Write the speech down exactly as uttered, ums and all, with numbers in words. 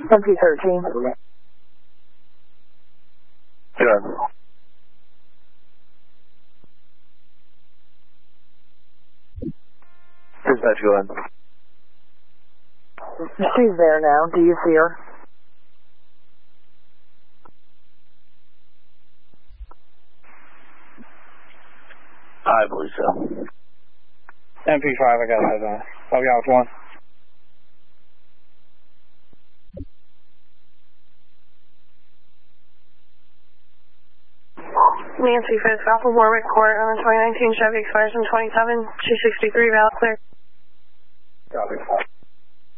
M P thirteen. Good. Dispatch, go ahead. She's there now. Do you see her? I believe so. M P five, I got eyes on it. I'll be out with one. Nancy Fitz, Alpha Warwick Court on the twenty nineteen Chevy expires in twenty-seven, two sixty-three, valid clear. Copy.